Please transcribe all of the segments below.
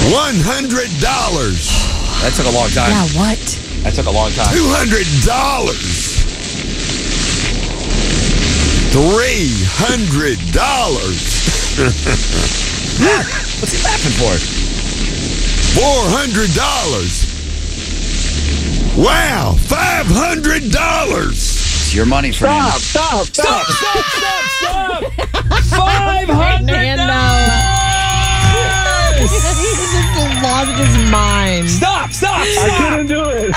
$100. That took a long time. Yeah, what? That took a long time. $200. $300. What's he laughing for? $400. Wow, $500. It's your money, Fernando. Stop. $500. He just lost his mind. Stop. I couldn't do it.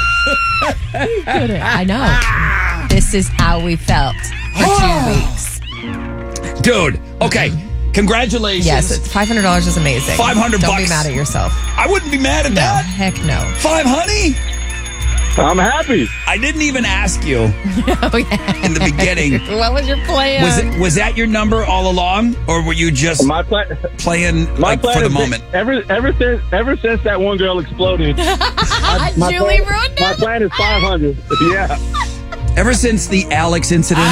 I know. This is how we felt for 2 weeks. Dude, okay. Congratulations. Yes, $500 is amazing. $500 Don't be mad at yourself. I wouldn't be mad at No, that. heck no. $500? I'm happy. I didn't even ask you Oh, yeah. in the beginning. What was your plan? Was that your number all along, or were you just My plan. playing My plan for the is moment? Ever since that one girl exploded, Julie ruined my it. plan is 500. Yeah. Ever since the Alex incident,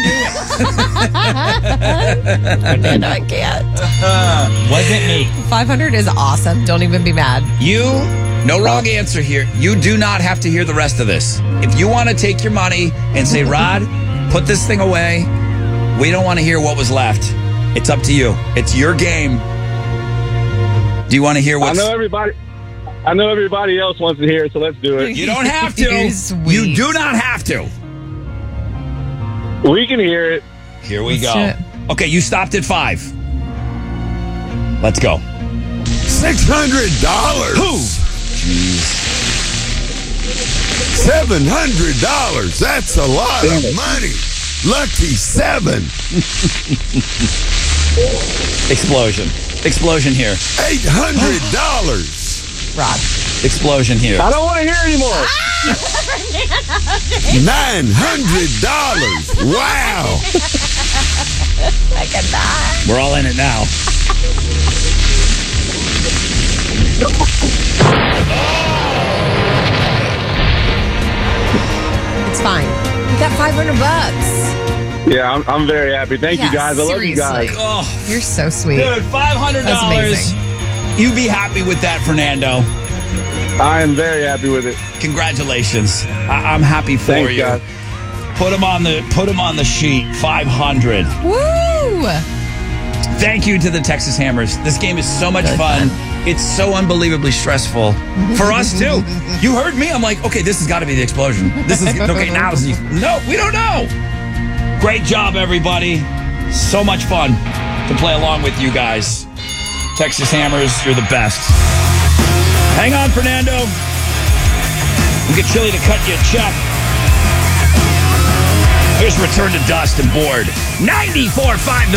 Fernando, I can't. wasn't me. 500 is awesome. Don't even be mad. No wrong answer here. You do not have to hear the rest of this. If you want to take your money and say, Rod, put this thing away, we don't want to hear what was left. It's up to you. It's your game. Do you want to hear what's... I know everybody else wants to hear it, so let's do it. You don't have to. You're sweet. You do not have to. We can hear it. Here we Let's go. do it. Okay, you stopped at 5. Let's go. $600. Who? $700. That's a lot of money. Lucky 7. Explosion here. $800. Rod. Explosion here. I don't want to hear anymore. $900. Wow. I cannot. We're all in it now. It's fine. You got $500. Yeah, I'm very happy. Thank you guys. I love you guys. seriously. Oh, You're so sweet. dude, $500. That's amazing. You be happy with that, Fernando. I am very happy with it. Congratulations. I'm happy for Thanks, you. guys. Put him on the sheet. 500. Woo! Thank you to the Texas Hammers. This game is so much Really fun. It's so unbelievably stressful for us too. You heard me. I'm like, okay, this has got to be the explosion. This is okay. Now, no, we don't know. Great job, everybody. So much fun to play along with you guys. Texas Hammers, you're the best. Hang on, Fernando. We'll get Chili to cut you a check. Here's Return to Dust and Board. 94.5 The